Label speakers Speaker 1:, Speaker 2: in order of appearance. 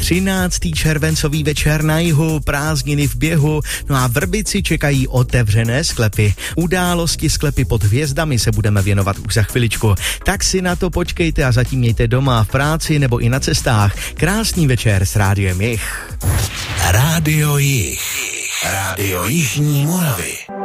Speaker 1: 13. červencový večer na jihu, prázdniny v běhu, no a Vrbici čekají otevřené sklepy. Události sklepy pod hvězdami se budeme věnovat už za chviličku. Tak si na to počkejte a zatím mějte doma, v práci nebo i na cestách. Krásný večer s Rádiem Jih.
Speaker 2: Rádio Jih. Rádio Jižní Moravy.